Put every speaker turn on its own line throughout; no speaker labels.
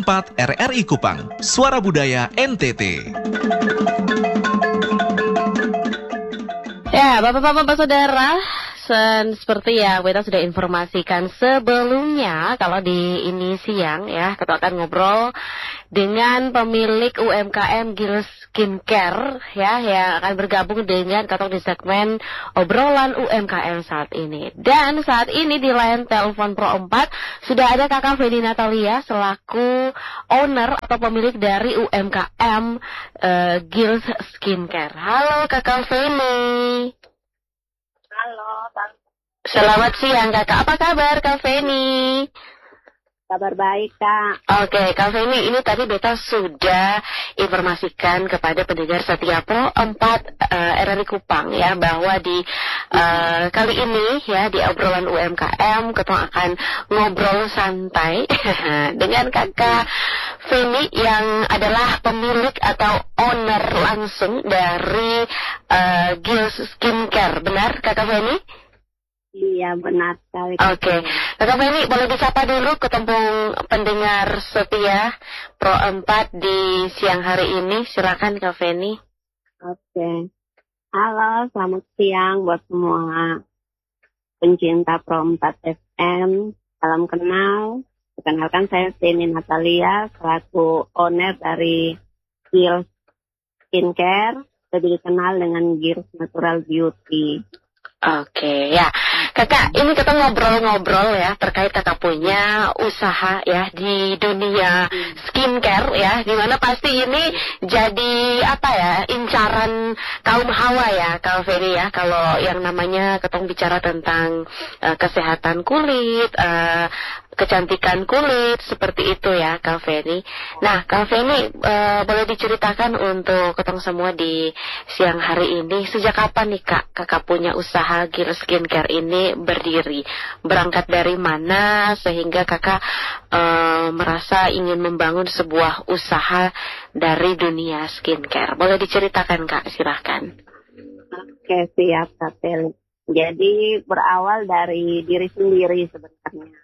4 RRI Kupang, Suara Budaya NTT.
Ya, Bapak-bapak saudara, seperti yang kita sudah informasikan sebelumnya, kalau di ini siang ya, kita akan ngobrol dengan pemilik UMKM Gils Skincare ya, yang akan bergabung dengan Katong di segmen obrolan UMKM saat ini. Dan saat ini di line telepon Pro 4 sudah ada Kakak Feni Natalia selaku owner atau pemilik dari UMKM Gils Skincare. Halo Kakak Feni.
Halo, Bang.
Selamat siang Kakak, apa kabar Kak Feni?
Kabar baik, Kak.
Oke, Kak Feni, ini tadi Beta sudah informasikan kepada pendengar setia Pro 4 RRI Kupang ya, bahwa di kali ini ya di obrolan UMKM kita akan ngobrol santai dengan Kakak Feni yang adalah pemilik atau owner langsung dari Gils Skincare. Benar Kakak Feni?
Iya, benar sekali.
Oke. Kakak Feni, boleh disapa dulu ke pendengar setia Pro 4 di siang hari ini. Silakan Kak Feni.
Oke. Halo, selamat siang buat semua pencinta Pro 4 FM. Salam kenal. Perkenalkan, saya Feni Natalia selaku owner dari Gils Skincare, lebih dikenal dengan Gils Natural Beauty.
Oke, ya. Kakak, ini kita ngobrol-ngobrol ya terkait kakak punya usaha ya di dunia skincare ya, dimana pasti ini jadi apa ya, incaran kaum hawa ya Kak Feni ya, kalau yang namanya ketong bicara tentang kesehatan kulit, kecantikan kulit, seperti itu ya Kak Feni. Nah Kak Feni, boleh diceritakan untuk ketong semua di siang hari ini, sejak kapan nih kakak punya usaha Gils Skincare ini berdiri? Berangkat dari mana sehingga kakak merasa ingin membangun sebuah usaha dari dunia skincare? Boleh diceritakan Kak, silahkan.
Oke, siap Kak Feli. Jadi berawal dari diri sendiri sebenarnya.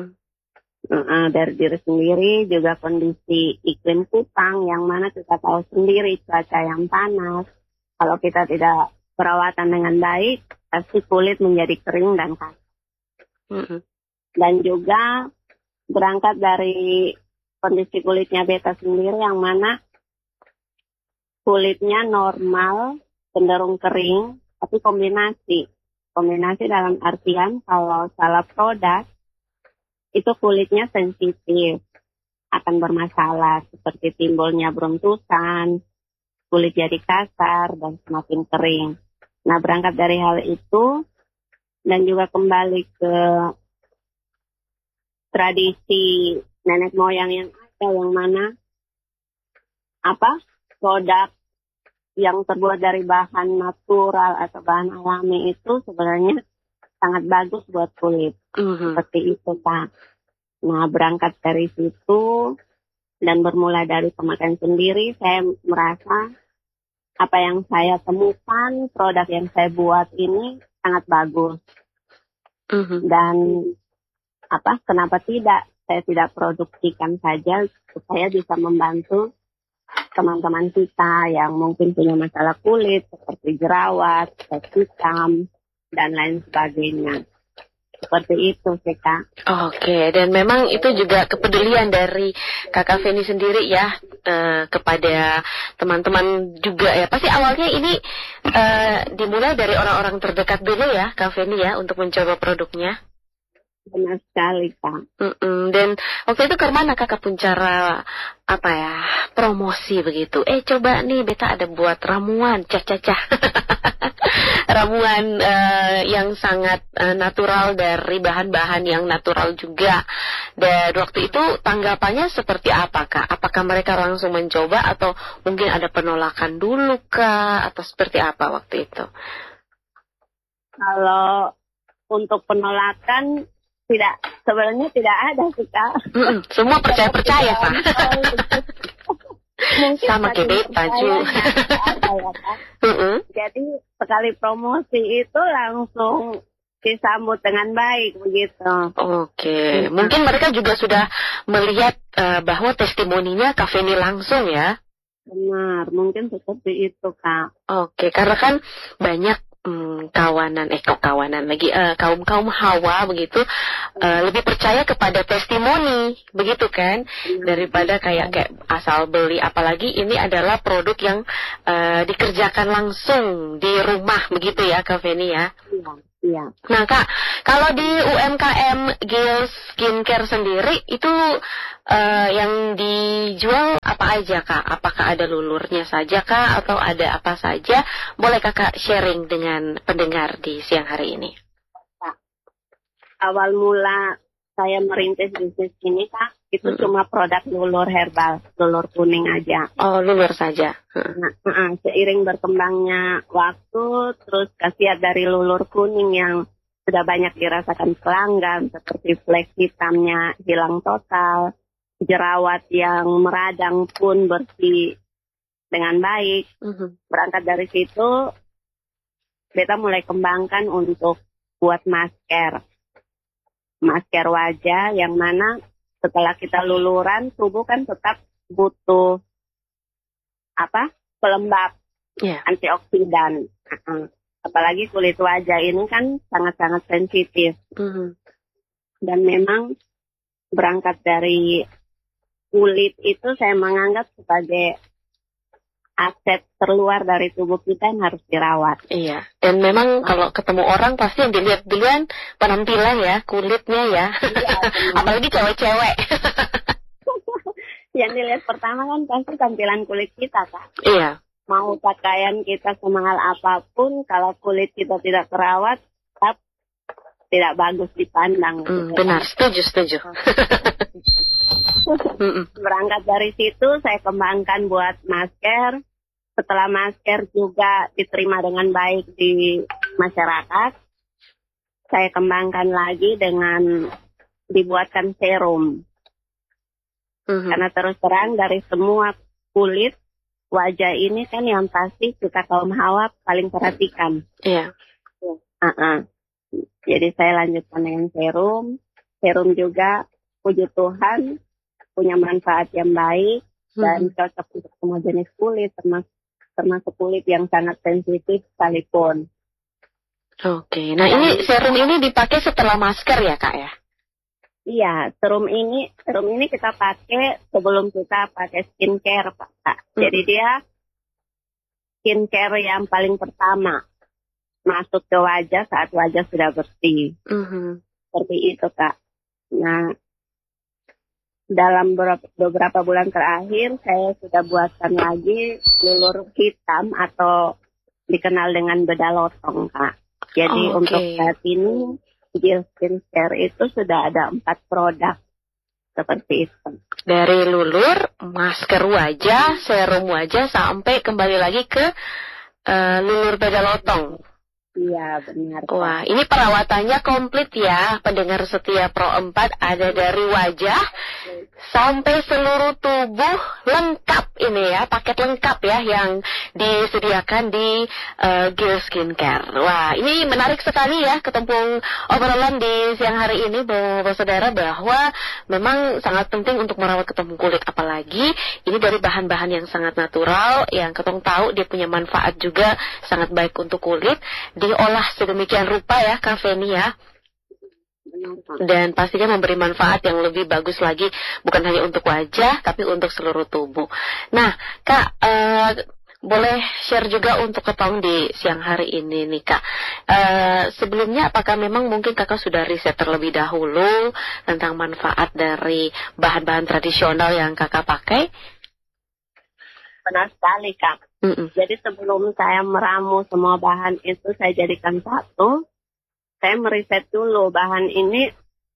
Dari diri sendiri, juga kondisi iklim Kupang yang mana kita tahu sendiri cuaca yang panas. Kalau kita tidak perawatan dengan baik, pasti kulit menjadi kering dan kasar. Dan juga berangkat dari kondisi kulitnya Beta sendiri yang mana kulitnya normal, cenderung kering, tapi kombinasi dalam artian kalau salah produk itu kulitnya sensitif, akan bermasalah seperti timbulnya beruntusan, kulit jadi kasar dan semakin kering. Nah, berangkat dari hal itu dan juga kembali ke tradisi nenek moyang yang ada, yang mana produk yang terbuat dari bahan natural atau bahan alami itu sebenarnya sangat bagus buat kulit. Seperti itu, Pak. Nah, berangkat dari situ dan bermula dari pemakaian sendiri, saya merasa apa yang saya temukan, produk yang saya buat ini sangat bagus. Dan kenapa tidak? Saya tidak produksikan saja supaya bisa membantu teman-teman kita yang mungkin punya masalah kulit seperti jerawat, hitam, dan lain sebagainya. Seperti itu sih, Kak.
Oke, dan memang itu juga kepedulian dari Kakak Feni sendiri ya, kepada teman-teman juga ya. Pasti awalnya ini dimulai dari orang-orang terdekat dulu ya Kak Feni ya, untuk mencoba produknya.
Benar sekali, Kak.
Dan waktu itu kemana Kakak pun cara promosi begitu? Coba nih Beta ada buat ramuan, ramuan yang sangat natural dari bahan-bahan yang natural juga. Dan waktu itu tanggapannya seperti apa Kak? Apakah mereka langsung mencoba atau mungkin ada penolakan dulu Kak? Atau seperti apa waktu itu?
Kalau untuk penolakan sebenarnya tidak ada sih, Kak.
Semua percaya Pak. Sama kayak Beta juga.
Jadi sekali promosi itu langsung disambut dengan baik begitu.
Oke, mungkin mereka juga sudah melihat bahwa testimoninya Kak Feni langsung ya.
Benar, mungkin seperti itu, Kak.
Oke, karena kan banyak kaum hawa begitu lebih percaya kepada testimoni begitu kan, daripada kayak asal beli, apalagi ini adalah produk yang dikerjakan langsung di rumah begitu ya Kak Feni ya.
Iya.
Nah Kak, kalau di UMKM Gils Skincare sendiri itu yang dijual apa aja Kak? Apakah ada lulurnya saja Kak atau ada apa saja? Boleh Kakak sharing dengan pendengar di siang hari ini?
Awal mula saya merintis bisnis ini Kak, itu cuma produk lulur herbal, lulur kuning aja.
Oh, lulur saja.
Nah, seiring berkembangnya waktu, terus khasiat dari lulur kuning yang sudah banyak dirasakan pelanggan, seperti flek hitamnya hilang total, jerawat yang meradang pun bersih dengan baik. Berangkat dari situ, beta mulai kembangkan untuk buat masker wajah, yang mana setelah kita luluran, tubuh kan tetap butuh pelembab, antioksidan. Apalagi kulit wajah ini kan sangat-sangat sensitif. Dan memang berangkat dari kulit itu saya menganggap sebagai aset terluar dari tubuh kita yang harus dirawat.
Iya, dan memang kalau ketemu orang pasti yang dilihat duluan penampilan ya, kulitnya ya. Iya, apalagi cewek-cewek.
Yang dilihat pertama kan pasti tampilan kulit kita, Kak.
Iya.
Mau pakaian kita semahal apapun, kalau kulit kita tidak terawat, tetap tidak bagus dipandang.
Benar, setuju.
Berangkat dari situ saya kembangkan buat masker. Setelah masker juga diterima dengan baik di masyarakat, saya kembangkan lagi dengan dibuatkan serum. Karena terus terang dari semua kulit wajah ini kan yang pasti kita kaum hawa paling perhatikan.
Iya.
Jadi saya lanjutkan dengan serum. Serum juga puji Tuhan punya manfaat yang baik dan cocok untuk semua jenis kulit, termasuk kulit yang sangat sensitif sekalipun.
Oke, nah ini serum ini dipakai setelah masker ya Kak ya?
Iya, serum ini kita pakai sebelum kita pakai skincare Pak. Jadi dia skincare yang paling pertama masuk ke wajah saat wajah sudah bersih. Seperti itu Kak. Nah, dalam beberapa bulan terakhir saya sudah buatkan lagi lulur hitam atau dikenal dengan bedah lotong Kak. Jadi untuk saat ini Gils Skincare itu sudah ada 4 produk seperti itu. Dari
lulur, masker wajah, serum wajah, sampai kembali lagi ke lulur bedah lotong.
Iya, benar.
Wah, ini perawatannya komplit ya, pendengar setia Pro 4, ada dari wajah sampai seluruh tubuh lengkap ini ya, paket lengkap ya yang disediakan di Gils Skincare. Wah, ini menarik sekali ya ketempung obrolan di siang hari ini, Bapak Saudara, bahwa memang sangat penting untuk merawat ketempung kulit, apalagi ini dari bahan-bahan yang sangat natural, yang ketong tahu dia punya manfaat juga sangat baik untuk kulit, diolah sedemikian rupa ya Kak Feni ya. Dan pastinya memberi manfaat yang lebih bagus lagi, bukan hanya untuk wajah tapi untuk seluruh tubuh. Nah Kak, boleh share juga untuk ketong di siang hari ini nih Kak. Sebelumnya apakah memang mungkin Kakak sudah riset terlebih dahulu tentang manfaat dari bahan-bahan tradisional yang Kakak pakai?
Benar sekali Kak. Jadi sebelum saya meramu semua bahan itu saya jadikan satu, saya meriset dulu bahan ini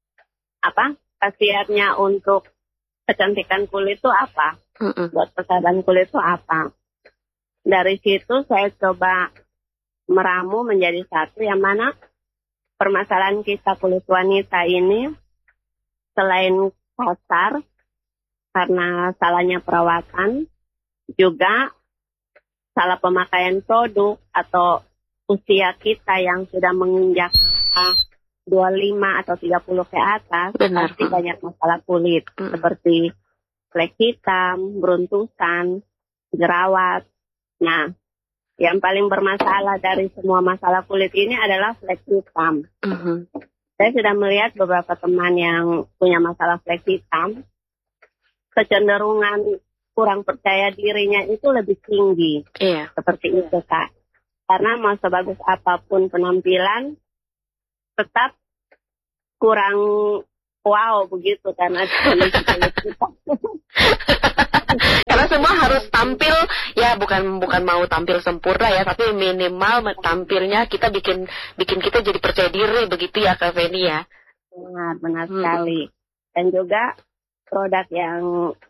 khasiatnya untuk kecantikan kulit itu apa, buat kesehatan kulit itu apa. Dari situ saya coba meramu menjadi satu, yang mana permasalahan kita kulit wanita ini selain kasar karena salahnya perawatan, juga salah pemakaian produk atau usia kita yang sudah menginjak 25 atau 30 ke atas,
Benar.
pasti banyak masalah kulit, seperti flek hitam, beruntusan, jerawat. Nah, yang paling bermasalah dari semua masalah kulit ini adalah flek hitam. Saya sudah melihat beberapa teman yang punya masalah flek hitam, kecenderungan kurang percaya dirinya itu lebih tinggi.
Iya.
Seperti itu, Kak. Karena mau sebagus apapun penampilan, tetap kurang wow begitu karena kondisi kulit kita.
Karena semua harus tampil, ya bukan mau tampil sempurna ya, tapi minimal tampilnya kita bikin kita jadi percaya diri begitu ya Kak Feni ya.
Benar sekali. Dan juga produk yang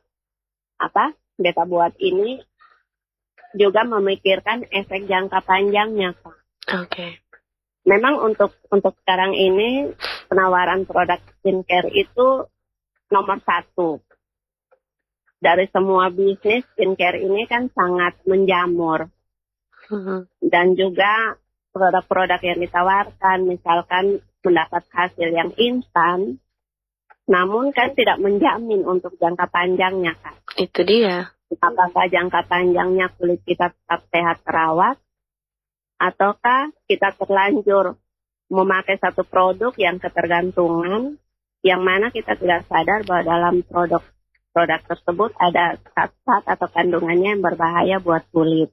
beta buat ini juga memikirkan efek jangka panjangnya, Kak.
Oke.
Memang untuk sekarang ini penawaran produk skincare itu nomor 1. Dari semua bisnis, skincare ini kan sangat menjamur. Dan juga produk-produk yang ditawarkan, misalkan mendapat hasil yang instan, namun kan tidak menjamin untuk jangka panjangnya, Kak.
Itu dia.
Apakah jangka panjangnya kulit kita tetap sehat terawat, ataukah kita terlanjur memakai satu produk yang ketergantungan, yang mana kita tidak sadar bahwa dalam produk tersebut ada zat-zat atau kandungannya yang berbahaya buat kulit.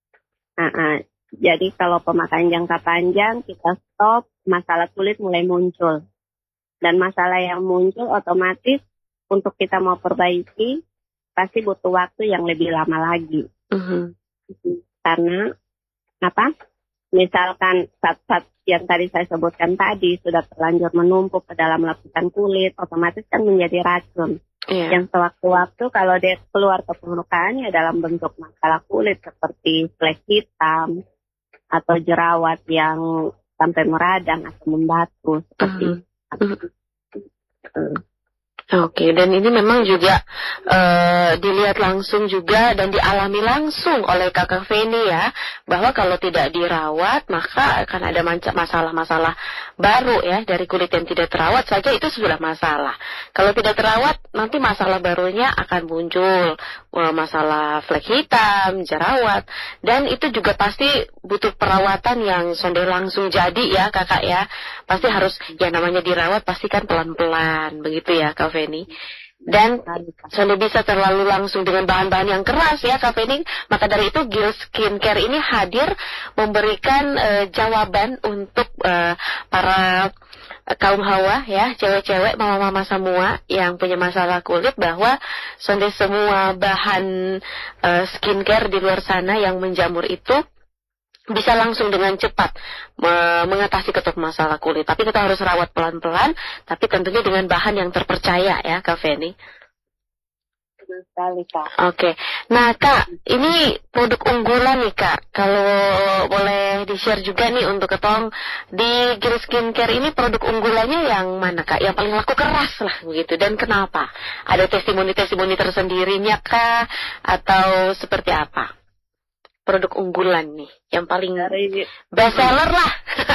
Jadi kalau pemakaian jangka panjang kita stop, masalah kulit mulai muncul. Dan masalah yang muncul otomatis untuk kita mau perbaiki pasti butuh waktu yang lebih lama lagi. Karena misalkan zat-zat yang tadi saya sebutkan tadi sudah terlanjur menumpuk ke dalam lapisan kulit, otomatis kan menjadi racun. Yang sewaktu-waktu kalau dia keluar ke permukaan ya dalam bentuk masalah kulit seperti flek hitam atau jerawat yang sampai meradang atau membatu seperti
Oke, dan ini memang juga dilihat langsung juga dan dialami langsung oleh Kakak Feni ya, bahwa kalau tidak dirawat maka akan ada masalah-masalah baru ya, dari kulit yang tidak terawat saja itu sudah masalah. Kalau tidak terawat nanti masalah barunya akan muncul, masalah flek hitam, jerawat, dan itu juga pasti butuh perawatan yang sonde langsung jadi ya Kakak ya. Pasti harus ya namanya dirawat pasti kan pelan-pelan begitu ya Kak Feni. Dan sudah bisa terlalu langsung dengan bahan-bahan yang keras ya Kak Feni. Maka dari itu Gil Skincare ini hadir memberikan jawaban untuk para kaum hawa ya, cewek-cewek, mama-mama semua yang punya masalah kulit, bahwa semua bahan skincare di luar sana yang menjamur itu bisa langsung dengan cepat mengatasi ketuk masalah kulit. Tapi kita harus rawat pelan-pelan, tapi tentunya dengan bahan yang terpercaya ya Kak Feni.
Benar sekali, Kak.
Oke. Nah Kak, ini produk unggulan nih Kak. Kalau boleh di-share juga nih untuk ketong di Gil Skincare ini, produk unggulannya yang mana Kak? Yang paling laku keras lah begitu. Dan kenapa? Ada testimoni-testimoni tersendirinya kah? Atau seperti apa? Produk unggulan nih yang paling best seller lah.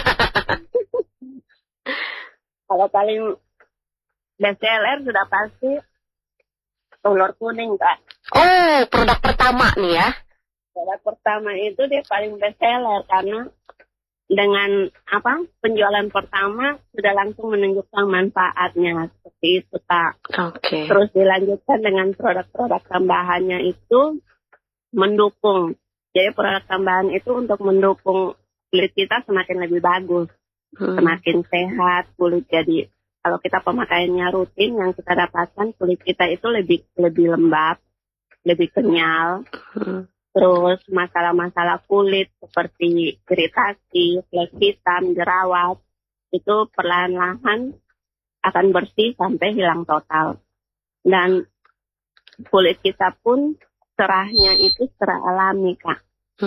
Kalau paling best seller sudah pasti telur kuning, Kak.
Oh, produk pertama nih ya.
Produk pertama itu dia paling best seller karena dengan penjualan pertama sudah langsung menunjukkan manfaatnya seperti itu, Kak.
Oke.
Terus dilanjutkan dengan produk-produk tambahannya itu mendukung. Jadi produk tambahan itu untuk mendukung kulit kita semakin lebih bagus, semakin sehat kulit. Jadi kalau kita pemakaiannya rutin, yang kita dapatkan kulit kita itu lebih lembab, lebih kenyal. Terus masalah-masalah kulit seperti iritasi, flek hitam, jerawat itu perlahan-lahan akan bersih sampai hilang total. Dan kulit kita pun cerahnya itu cerah alami, Kak.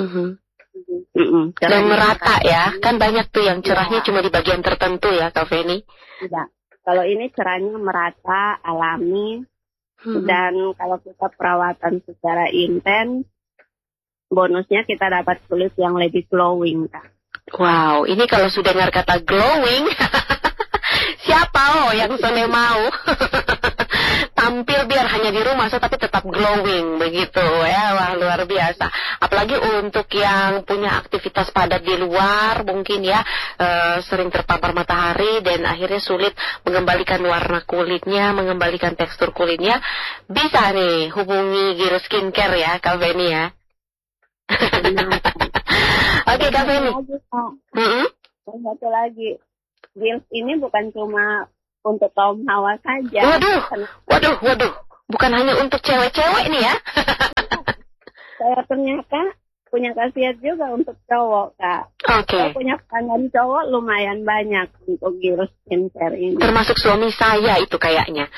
Dan merata ya, kan banyak tuh yang cerahnya cuma di bagian tertentu ya Kak Feni.
Tidak, kalau ini cerahnya merata, alami. Dan kalau kita perawatan secara intens, bonusnya kita dapat kulit yang lebih glowing, Kak.
Wow, ini kalau sudah dengar kata glowing, siapa yang sone mau tampil biar hanya di rumah tapi tetap glowing begitu ya. Wah, luar biasa. Apalagi untuk yang punya aktivitas padat di luar mungkin ya, sering terpapar matahari dan akhirnya sulit mengembalikan warna kulitnya, mengembalikan tekstur kulitnya, bisa nih hubungi Gil Skincare ya Kak Feni ya. Oke, Kak Feni.
Satu lagi, Gil ini bukan cuma untuk kaum hawa saja.
Waduh. Bukan hanya untuk cewek-cewek nih ya.
Saya ternyata punya khasiat juga untuk cowok, Kak.
Oke.
Saya punya pelanggan cowok lumayan banyak untuk Gil Skincare ini.
Termasuk suami saya itu kayaknya.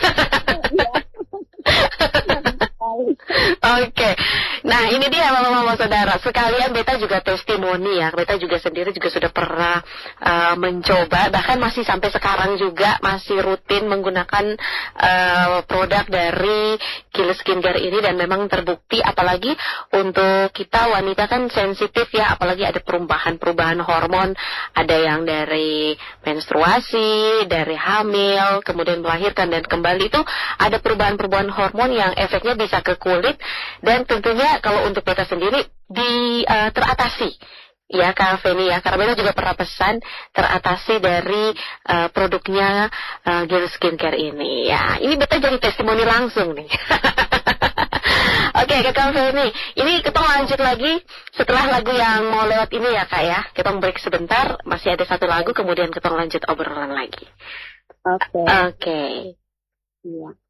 Oke. Nah, ini dia mama-mama saudara. Sekalian beta juga testimoni ya. Beta juga sendiri juga sudah pernah mencoba, bahkan masih sampai sekarang juga masih rutin menggunakan produk dari Gil Skincare ini, dan memang terbukti, apalagi untuk kita wanita kan sensitif ya, apalagi ada perubahan hormon, ada yang dari menstruasi, dari hamil, kemudian melahirkan dan kembali, itu ada perubahan hormon yang efeknya bisa ke kulit, dan tentunya kalau untuk beta sendiri teratasi ya Kak Feni ya, karena beta juga pernah pesan, teratasi dari produknya Gil Skincare ini ya. Ini beta jadi testimoni langsung nih. Oke, Kak Feni, ini kita lanjut lagi setelah lagu yang mau lewat ini ya Kak ya. Kita break sebentar, masih ada satu lagu, kemudian kita lanjut obrolan lagi.
Oke.
Iya.